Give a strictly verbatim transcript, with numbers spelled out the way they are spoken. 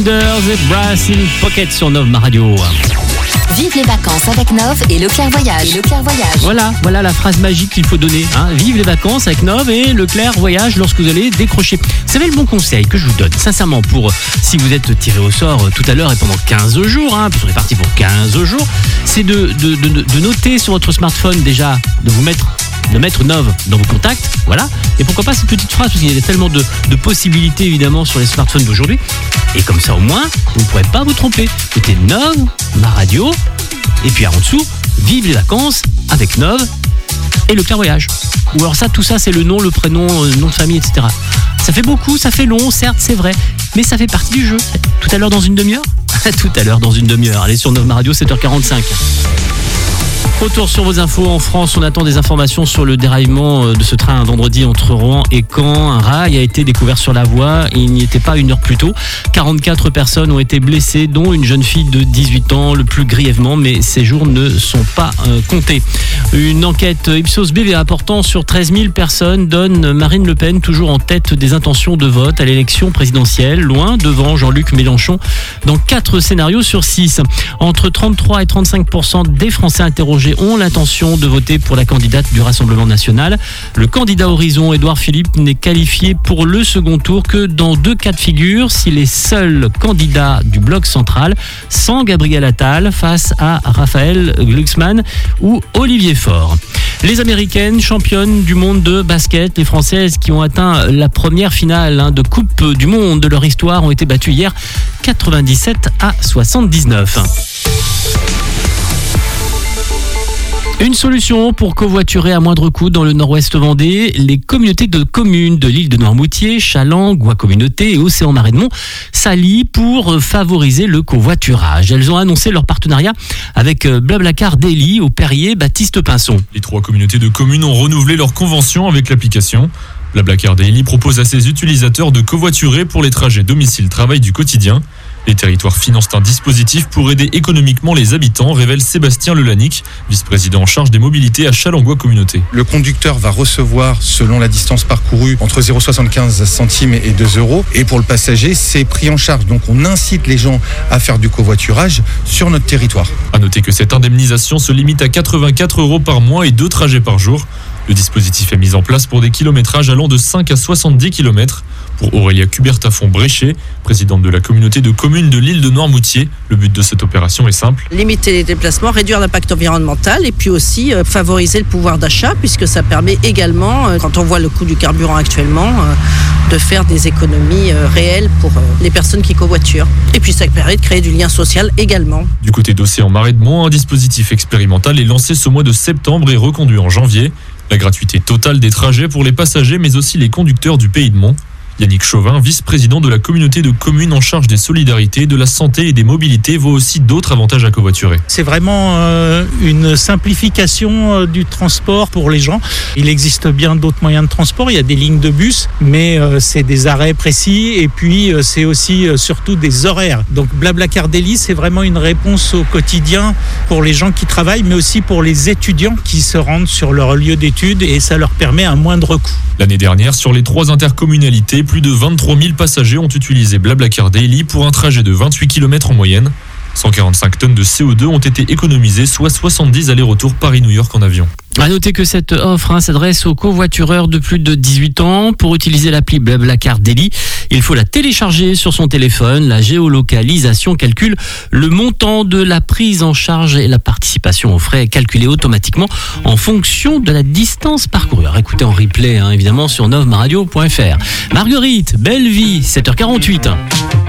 Defenders et Brass in Pocket sur Nov Ma Radio. Vive les vacances avec Nov et Leclerc Voyage. Et Leclerc Voyage. Voilà, voilà la phrase magique qu'il faut donner. Hein. Vive les vacances avec Nov et Leclerc Voyage lorsque vous allez décrocher. Vous savez le bon conseil que je vous donne, sincèrement, pour si vous êtes tiré au sort tout à l'heure et pendant quinze jours, hein, on est parti pour quinze jours, c'est de, de, de, de noter sur votre smartphone déjà, de vous mettre de mettre Nov dans vos contacts, voilà. Et pourquoi pas cette petite phrase, parce qu'il y a tellement de, de possibilités évidemment sur les smartphones d'aujourd'hui. Et comme ça au moins, vous ne pourrez pas vous tromper. C'était Nov, ma radio, et puis en dessous, vive les vacances avec Nov et Leclerc Voyage. Ou alors ça, tout ça, c'est le nom, le prénom, le nom de famille, et cetera. Ça fait beaucoup, ça fait long, certes, c'est vrai, mais ça fait partie du jeu. Tout à l'heure dans une demi-heure Tout à l'heure dans une demi-heure. Allez sur Nov ma radio, sept heures quarante-cinq. Retour sur vos infos. En France, on attend des informations sur le déraillement de ce train un vendredi entre Rouen et Caen. Un rail a été découvert sur la voie et il n'y était pas une heure plus tôt. quarante-quatre personnes ont été blessées, dont une jeune fille de dix-huit ans, le plus grièvement, mais ces jours ne sont pas euh, comptés. Une enquête Ipsos B V A portant sur treize mille personnes donne Marine Le Pen toujours en tête des intentions de vote à l'élection présidentielle, loin devant Jean-Luc Mélenchon dans quatre scénarios sur six. Entre trente-trois et trente-cinq pour cent des Français interrogés ont l'intention de voter pour la candidate du Rassemblement national. Le candidat Horizon, Édouard Philippe, n'est qualifié pour le second tour que dans deux cas de figure, s'il est seul candidat du bloc central, sans Gabriel Attal, face à Raphaël Glucksmann ou Olivier Faure. Les Américaines, championnes du monde de basket, les Françaises qui ont atteint la première finale hein, de Coupe du Monde de leur histoire ont été battues hier quatre-vingt-dix-sept à soixante-dix-neuf. Une solution pour covoiturer à moindre coût dans le nord-ouest Vendée. Les communautés de communes de l'île de Noirmoutier, Chaland, Goix Communauté et Océan Marais de Mont s'allient pour favoriser le covoiturage. Elles ont annoncé leur partenariat avec Blablacar Daily au Perrier Baptiste Pinson. Les trois communautés de communes ont renouvelé leur convention avec l'application. Blablacar Daily propose à ses utilisateurs de covoiturer pour les trajets domicile-travail du quotidien. Les territoires financent un dispositif pour aider économiquement les habitants, révèle Sébastien Lelanic, vice-président en charge des mobilités à Chaland-Goix Communauté. Le conducteur va recevoir, selon la distance parcourue, entre zéro virgule soixante-quinze centimes et deux euros. Et pour le passager, c'est pris en charge. Donc on incite les gens à faire du covoiturage sur notre territoire. À noter que cette indemnisation se limite à quatre-vingt-quatre euros par mois et deux trajets par jour. Le dispositif est mis en place pour des kilométrages allant de cinq à soixante-dix kilomètres. Pour Aurélia Cubertafond-Bréchet, présidente de la communauté de communes de l'île de Noirmoutier, le but de cette opération est simple. Limiter les déplacements, réduire l'impact environnemental et puis aussi euh, favoriser le pouvoir d'achat puisque ça permet également, euh, quand on voit le coût du carburant actuellement, euh, de faire des économies euh, réelles pour euh, les personnes qui covoiturent. Et puis ça permet de créer du lien social également. Du côté d'Océan Marais de Mont, un dispositif expérimental est lancé ce mois de septembre et reconduit en janvier. La gratuité totale des trajets pour les passagers mais aussi les conducteurs du Pays de Mont. Yannick Chauvin, vice-président de la communauté de communes en charge des solidarités, de la santé et des mobilités, voit aussi d'autres avantages à covoiturer. C'est vraiment euh, une simplification euh, du transport pour les gens. Il existe bien d'autres moyens de transport, il y a des lignes de bus, mais euh, c'est des arrêts précis et puis euh, c'est aussi euh, surtout des horaires. Donc Blablacar Daily, c'est vraiment une réponse au quotidien pour les gens qui travaillent, mais aussi pour les étudiants qui se rendent sur leur lieu d'études et ça leur permet un moindre coût. L'année dernière, sur les trois intercommunalités, plus de vingt-trois mille passagers ont utilisé Blablacar Daily pour un trajet de vingt-huit kilomètres en moyenne. cent quarante-cinq tonnes de C O deux ont été économisées, soit soixante-dix allers-retours Paris-New York en avion. À noter que cette offre hein, s'adresse aux covoitureurs de plus de dix-huit ans. Pour utiliser l'appli Blablacar Daily, il faut la télécharger sur son téléphone. La géolocalisation calcule le montant de la prise en charge et la participation aux frais calculés automatiquement en fonction de la distance parcourue. Alors, écoutez en replay hein, évidemment sur nov ma radio point f r. Marguerite, belle vie, sept heures quarante-huit.